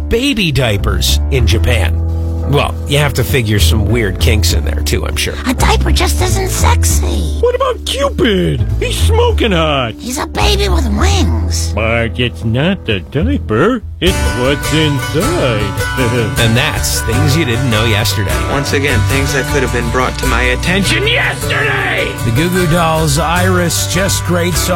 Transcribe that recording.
baby diapers in Japan. Well, you have to figure some weird kinks in there, too, I'm sure. A diaper just isn't sexy. What about Cupid? He's smoking hot. He's a baby with wings. But it's not the diaper. It's what's inside. And that's things you didn't know yesterday. Once again, things that could have been brought to my attention yesterday. The Goo Goo Dolls' Iris, Just Great song.